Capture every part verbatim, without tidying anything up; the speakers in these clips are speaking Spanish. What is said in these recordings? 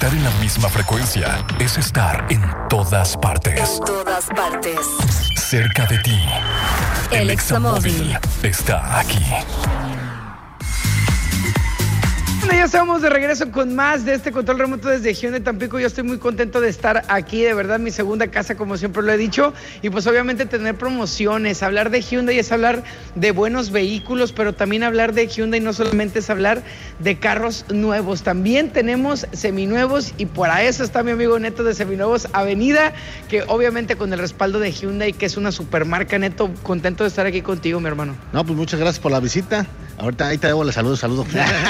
Estar en la misma frecuencia es estar en todas partes. En todas partes. Cerca de ti. El El Examóvil está aquí. Bueno, ya estamos de regreso con más de este control remoto desde Hyundai Tampico. Yo estoy muy contento de estar aquí, de verdad, mi segunda casa, como siempre lo he dicho. Y pues obviamente tener promociones. Hablar de Hyundai es hablar de buenos vehículos, pero también hablar de Hyundai no solamente es hablar de carros nuevos. También tenemos seminuevos y para eso está mi amigo Neto de Seminuevos Avenida, que obviamente con el respaldo de Hyundai, que es una supermarca. Neto, contento de estar aquí contigo, mi hermano. No, pues muchas gracias por la visita. Ahorita ahí te debo los saludos, saludos.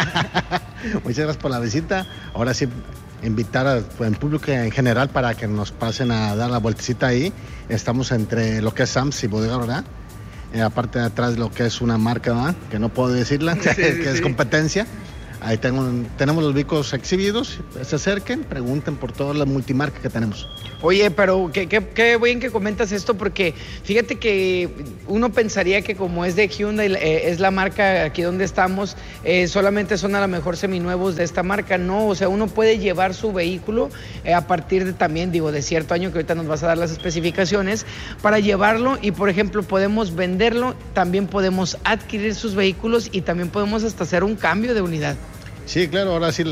Muchas gracias por la visita. Ahora sí, invitar al público en general para que nos pasen a dar la vueltecita ahí. Estamos entre lo que es Sams y Bodega Aurrerá. En la parte de atrás lo que es una marca, ¿verdad? Que no puedo decirla, sí, que sí. Es competencia. Ahí tengo, tenemos los vehículos exhibidos, se acerquen, pregunten por toda la multimarca que tenemos. Oye, pero qué, qué, qué bien que comentas esto, porque fíjate que uno pensaría que como es de Hyundai, eh, es la marca aquí donde estamos, eh, solamente son a lo mejor seminuevos de esta marca. No, o sea, uno puede llevar su vehículo eh, a partir de también, digo, de cierto año, que ahorita nos vas a dar las especificaciones, para llevarlo y, por ejemplo, podemos venderlo, también podemos adquirir sus vehículos y también podemos hasta hacer un cambio de unidad. Sí, claro, ahora sí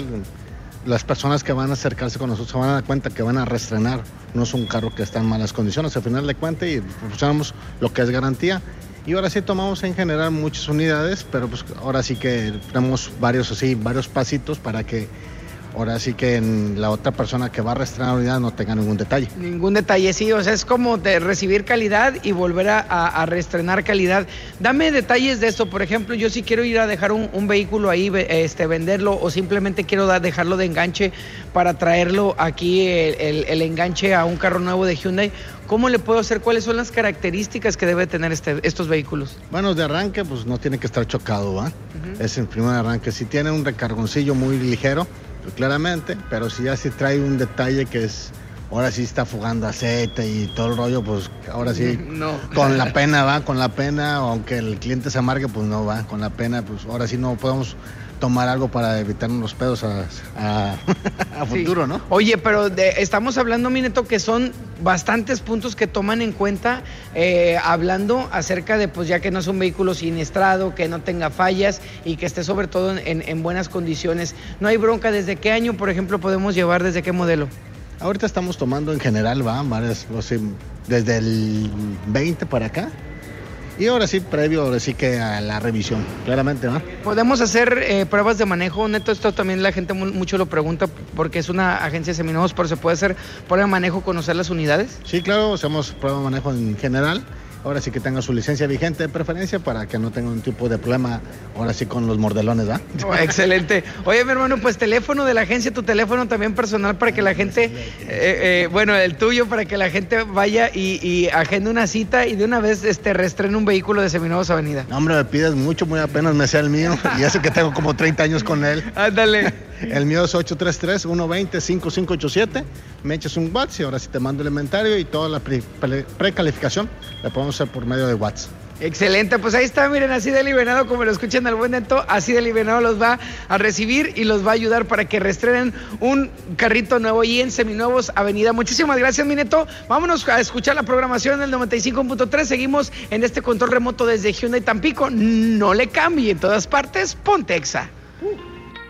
las personas que van a acercarse con nosotros se van a dar cuenta que van a reestrenar. No es un carro que está en malas condiciones, al final de cuentas, y proporcionamos lo que es garantía. Y ahora sí tomamos en general muchas unidades, pero pues ahora sí que tenemos varios así, varios pasitos para que ahora sí que en la otra persona que va a reestrenar unidad no tenga ningún detalle. Ningún detalle, sí, o sea, es como de recibir calidad y volver a, a, a reestrenar calidad. Dame detalles de esto, por ejemplo, yo si quiero ir a dejar un, un vehículo ahí, este, venderlo, o simplemente quiero da, dejarlo de enganche para traerlo aquí, el, el, el enganche a un carro nuevo de Hyundai, ¿cómo le puedo hacer? ¿Cuáles son las características que debe tener este, estos vehículos? Bueno, de arranque, pues no tiene que estar chocado, ¿va? Uh-huh. Es el primer arranque. Si tiene un recargoncillo muy ligero, pues claramente, pero si ya se trae un detalle que es, ahora sí está fugando aceite y todo el rollo, pues ahora sí, no. Con la pena va, con la pena, aunque el cliente se amargue, pues no va, con la pena, pues ahora sí no podemos tomar algo para evitarnos los pedos a, a, a futuro, sí. ¿No? Oye, pero de, estamos hablando, mi Neto, que son bastantes puntos que toman en cuenta, eh, hablando acerca de, pues ya que no es un vehículo siniestrado, que no tenga fallas y que esté sobre todo en, en buenas condiciones. No hay bronca. ¿Desde qué año, por ejemplo, podemos llevar? ¿Desde qué modelo? Ahorita estamos tomando en general, va, varias, o sea, desde el veinte para acá. Y ahora sí, previo, ahora sí que a la revisión, claramente, ¿no? ¿Podemos hacer eh, pruebas de manejo, Neto? Esto también la gente mu- mucho lo pregunta porque es una agencia de seminuevos, pero ¿se puede hacer prueba de manejo, conocer las unidades? Sí, claro, hacemos prueba de manejo en general. Ahora sí que tenga su licencia vigente de preferencia para que no tenga un tipo de problema, ahora sí con los mordelones, ¿va? Oh, excelente. Oye, mi hermano, pues teléfono de la agencia, tu teléfono también personal para que la gente, eh, eh, bueno, el tuyo, para que la gente vaya y, y agende una cita y de una vez este, reestrene un vehículo de Seminuevos Avenida. No, hombre, me pides mucho, muy apenas me sea el mío, y eso que tengo como treinta años con él. Ándale. El mío es ocho tres tres, uno dos cero, cinco cinco ocho siete. Me echas un WhatsApp y ahora sí te mando el inventario y toda la pre- pre- precalificación la podemos hacer por medio de WhatsApp. Excelente, pues ahí está, miren, así de liberado, como lo escuchan al buen Neto, así de liberado los va a recibir y los va a ayudar para que reestrenen un carrito nuevo y en Seminuevos Avenida. Muchísimas gracias, mi Neto. Vámonos a escuchar la programación del noventa y cinco punto tres. Seguimos en este control remoto desde Hyundai Tampico. No le cambie, en todas partes, ponte Exa.